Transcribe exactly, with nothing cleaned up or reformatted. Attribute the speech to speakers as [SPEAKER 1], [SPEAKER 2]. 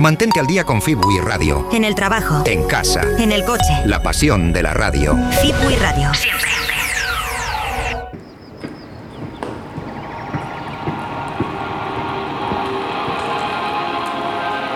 [SPEAKER 1] Mantente al día con Fibui Radio.
[SPEAKER 2] En el trabajo.
[SPEAKER 1] En casa.
[SPEAKER 2] En el coche.
[SPEAKER 1] La pasión de la radio.
[SPEAKER 2] Fibui Radio.